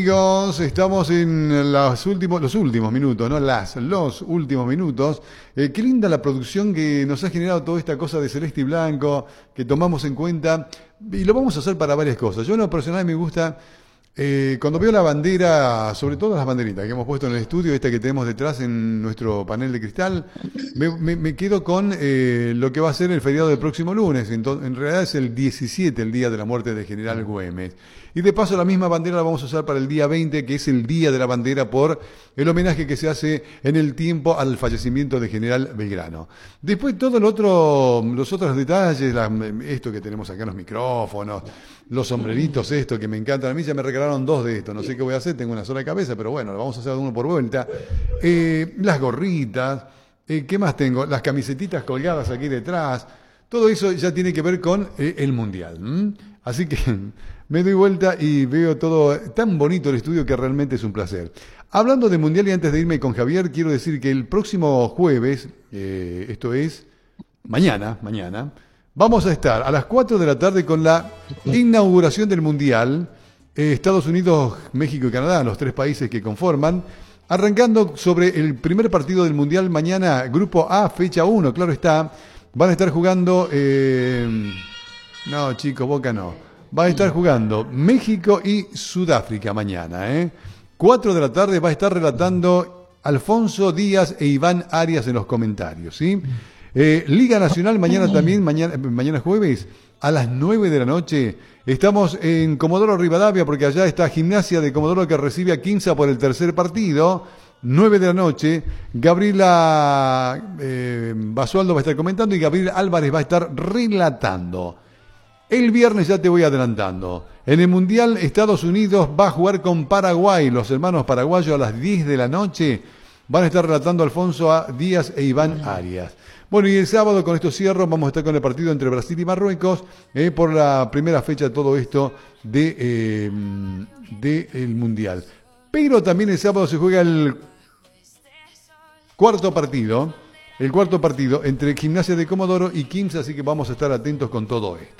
Amigos, estamos en los últimos minutos, ¿no? Los últimos minutos. Qué linda la producción que nos ha generado toda esta cosa de celeste y blanco, que tomamos en cuenta, y lo vamos a hacer para varias cosas. Yo en lo personal me gusta, cuando veo la bandera, sobre todo las banderitas que hemos puesto en el estudio, esta que tenemos detrás en nuestro panel de cristal, me quedo con lo que va a ser el feriado del próximo lunes. En realidad es el 17, el día de la muerte de General Güemes. Y de paso la misma bandera la vamos a usar para el día 20, que es el Día de la Bandera, por el homenaje que se hace en el tiempo al fallecimiento de General Belgrano. Después los otros detalles, esto que tenemos acá en los micrófonos, los sombreritos, esto que me encantan. A mí ya me regalaron dos de estos, no sé qué voy a hacer, tengo una sola cabeza, pero bueno, lo vamos a hacer uno por vuelta. Las gorritas, ¿qué más tengo? Las camisetitas colgadas aquí detrás. Todo eso ya tiene que ver con el Mundial. Así que me doy vuelta y veo todo tan bonito el estudio que realmente es un placer. Hablando de Mundial, y antes de irme con Javier, quiero decir que el próximo jueves, esto es mañana, vamos a estar a las 4 de la tarde con la inauguración del Mundial. Estados Unidos, México y Canadá, los tres países que conforman, arrancando sobre el primer partido del Mundial mañana, Grupo A, fecha 1, claro está. Van a estar jugando... no, chicos, Boca no. Va a estar jugando México y Sudáfrica mañana. 4 de la tarde va a estar relatando Alfonso Díaz e Iván Arias en los comentarios. ¿Sí? Liga Nacional mañana también, mañana jueves, a las 9 de la noche. Estamos en Comodoro Rivadavia porque allá está Gimnasia de Comodoro que recibe a Quimsa por el tercer partido. 9 de la noche, Gabriela Basualdo va a estar comentando y Gabriel Álvarez va a estar relatando. El viernes ya te voy adelantando. En el Mundial, Estados Unidos va a jugar con Paraguay. Los hermanos paraguayos a las 10 de la noche van a estar relatando Alfonso Díaz e Iván Arias. Bueno, y el sábado, con esto cierro, vamos a estar con el partido entre Brasil y Marruecos por la primera fecha de todo esto del Mundial. Pero también el sábado se juega el cuarto partido entre Gimnasia de Comodoro y Quimsa, así que vamos a estar atentos con todo esto.